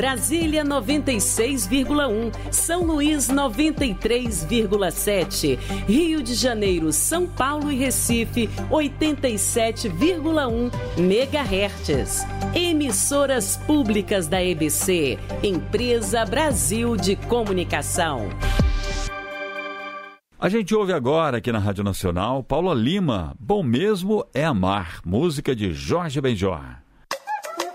Brasília 96,1, São Luís 93,7, Rio de Janeiro, São Paulo e Recife 87,1 MHz. Emissoras públicas da EBC, Empresa Brasil de Comunicação. A gente ouve agora aqui na Rádio Nacional Paula Lima, Bom Mesmo é Amar, música de Jorge Benjor.